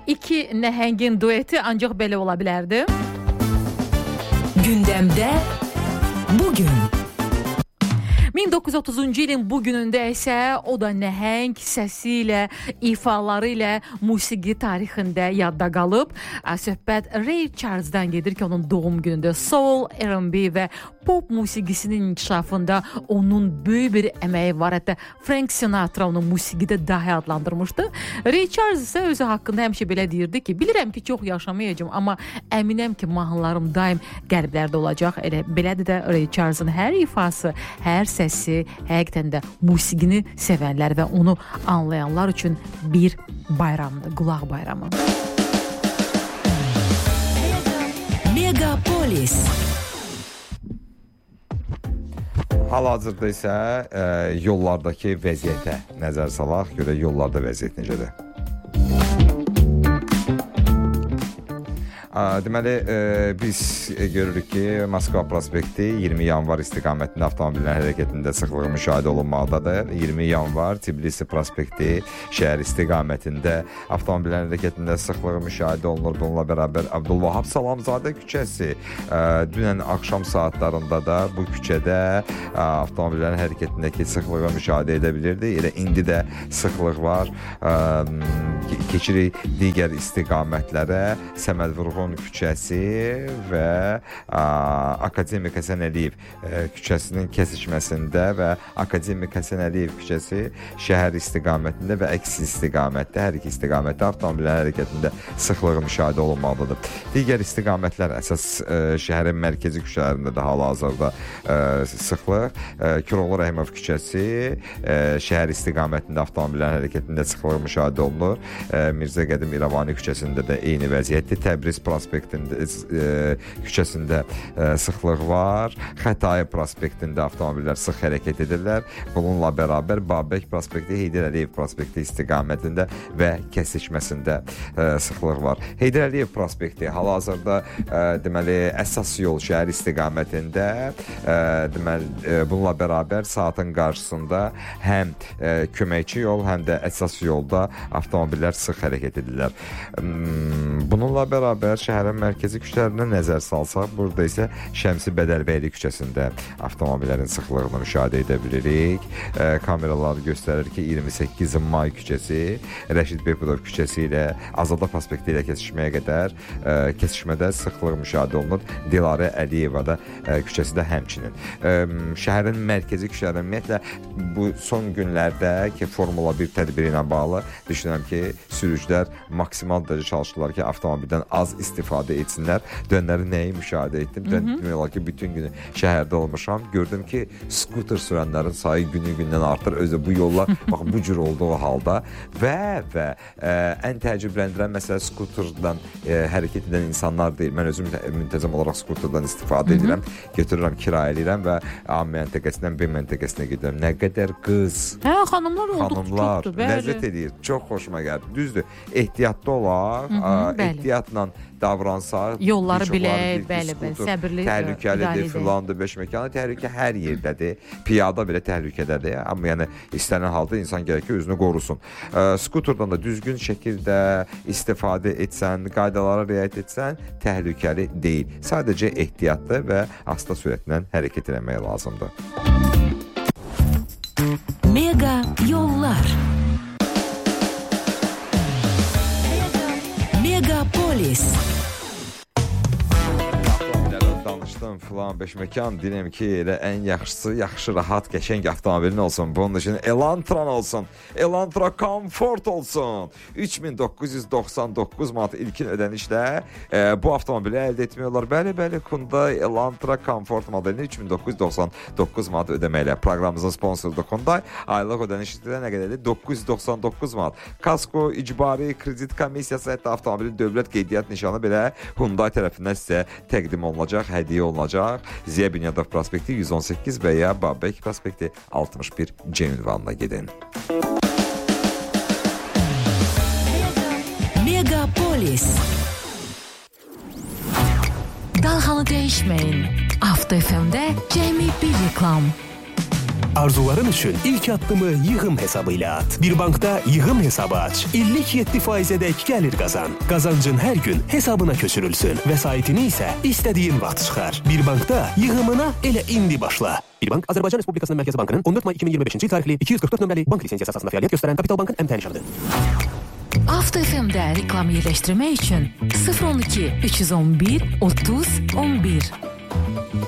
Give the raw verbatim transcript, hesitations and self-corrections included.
iki nəhəngin dueti ancaq belə ola bilərdi. Gündəmdə bugün. min doqquz yüz otuzuncu ilin bu günündə isə o da nəhəng səsi ilə, ifaları ilə musiqi tarixində yadda qalıb. Söhbət Ray Charles'dan gedir ki, onun doğum günündə soul, R and B və pop musiqisinin inkişafında onun böyük bir əməyi var. Hətta Frank Sinatra onu musiqidə dahi adlandırmışdı. Ray Charles isə özü haqqında həmişə belə deyirdi ki, bilirəm ki, çox yaşamayacağım, amma əminəm ki, mahnılarım daim qəlblərdə olacaq. Elə belədir də Ray Charles'ın hər ifası, hər səsi həqiqətən də musiqini sevənlər və onu anlayanlar üçün bir bayramdır, qulaq bayramı. Megapolis. Hal-hazırda isə e, yollardakı vəziyyətə nəzər salaq, görə yollarda vəziyyət necədir? Deməli, e, biz görürük ki, Moskva prospekti iyirmi yanvar istiqamətində avtomobillərin hərəkətində sıxlığı müşahidə olunmaqdadır. iyirmi yanvar Tbilisi prospekti şəhər istiqamətində avtomobillərin hərəkətində sıxlığı müşahidə olunur. Bununla bərabər Abdülvahab Salamzadə küçəsi e, dünən axşam saatlarında da bu küçədə e, avtomobillərin hərəkətindəki sıxlığı müşahidə edə bilirdi. Elə indi də sıxlıq var. E, keçirik digər istiqamətlərə. Səməd Vurğun küçəsi və a, Akademik Həsən Əliyev e, küçəsinin kəsişməsində və Akademik Həsən Əliyev küçəsi şəhər istiqamətində və əks istiqamətdə, hər iki istiqamətdə avtomobillərin hərəkətində sıxlığı müşahidə olunmalıdır. Digər istiqamətlər əsas e, şəhərin mərkəzi küçələrində də hal-hazırda e, sıxlıq. E, Koroğlu Rəhimov küçəsi e, şəhər istiqamətində avtomobillərin hərəkətində sıxlığı müşahidə olunur. E, Mirzə Qədim İrəvani küçəsində də eyni vəziyyətdir. Təbriz prospektində e, küçəsində e, sıxlıq var. Xətai prospektində avtomobillər sıx hərəkət edirlər. Bununla bərabər Babək prospekti, Heydər Əliyev prospekti istiqamətində və kəsişməsində e, sıxlıq var. Heydər Əliyev prospekti hal-hazırda e, deməli əsas yol şəhər istiqamətində e, deməli e, bununla bərabər saatın qarşısında həm e, köməkçi yol, həm də əsas yolda avtomobillər sıx hərəkət edirlər. Bununla bərabər şəhərin mərkəzi küçələrinə nəzər salsaq, burada isə Şəmsi Bədəlbəyli küçəsində avtomobillərin sıxlığını müşahidə edə bilirik. E, kameralar göstərir ki, iyirmi səkkiz may küçəsi Rəşid Behbudov küçəsi ilə Azada prospekti ilə kəsişməyə qədər e, kəsişmədə sıxlıq müşahidə olunur. Dilarə Əliyeva da e, küçəsi də həmçinin. E, şəhərin mərkəzi küçələri ümumiyyətlə bu son günlərdə ki, Formula bir tədbiri ilə bağlı düşünürəm ki, sürücülər maksimal dərəcə çalışdılar ki, avtomobildən az istifadə etsinlər. Dönləri nəyi müşahidə etdim? Dön demək olar ki, bütün günü şəhərdə olmuşam. Gördüm ki, skuter sürənlərin sayı günü-gündən artır. Özü bu yollar bax bu cür olduğu halda və və ə, ən təəccübləndirən məsələ skuterdan ə, hərəkət edən insanlar deyil. Mən özüm müntəzəm olaraq skuterdan istifadə edirəm. Götürürəm, kirayə edirəm və A məntəqəsindən B məntəqəsinə gedirəm. Nə qədər qız, hə, xanımlar xanımlar ləzzət edir. Çox xoşuma gəldi. Düzdür, ehtiyatlı olaq, ə, ehtiyatla davransa, yolları bilək, bəli, bəli, səbirli, təhlükəlidir, filandır, beş məkanı, təhlükə hər yerdədir. Piyada belə təhlükədədir. Amma yəni istənilən halda insan gərək ki, özünü qorusun. Ə, skuterdan da düzgün şəkildə istifadə etsən, qaydalara riayət etsən, təhlükəli deyil. Sadəcə ehtiyatlı və asta sürətlə hərəkət etmək lazımdır. Mega yollar. Megapolis. Danışdım filan beş məkan, deyirəm ki, elə ən yaxşısı, yaxşı, rahat, qəşəng avtomobilin olsun. Bunun üçün Elantran olsun. Elantra Comfort olsun. üç min doqquz yüz doxsan doqquz manat ilkin ödənişlə e, bu avtomobili əldə etmiyorlar. Bəli, bəli, Hyundai Elantra Comfort modelini üç min doqquz yüz doxsan doqquz manat ödəməklə. Proqramımızın sponsorudur Hyundai. Aylıq ödənişdə nə qədərdir? doqquz yüz doxsan doqquz manat. Kasko, icbari kredit komissiyası, hətta avtomobilin dövlət qeydiyyat nişanı belə Hyundai tərəfindən sizə təqdim olunacaq, hədiyyə olunacaq. Ziya Bünyadov prospekti yüz on səkkiz və ya Babək prospekti altmış bir C ünvanına gedin. Megapolis. Dalğanı dəyişməyin. Avto F M-də cəmi bir reklam. Arzuların üçün ilk addımı yığım hesabı ilə at. Bir bankda yığım hesabı aç. İllik yeddi faizədək gəlir qazan. Qazancın hər gün hesabına köçürülsün. Vəsaitini isə istədiyin vaxt çıxar. Bir bankda yığımına elə indi başla. Bir bank Azərbaycan Respublikasının Mərkəzi Bankının on dörd may iki min iyirmi beşinci il tarixli iki yüz qırx dörd nömrəli bank lisensiyası əsasında fəaliyyət göstərən Kapital Bankın əmtəə nişanıdır. Avto F M-də reklam yerləşdirmək üçün sıfır on iki üç yüz on bir otuz on bir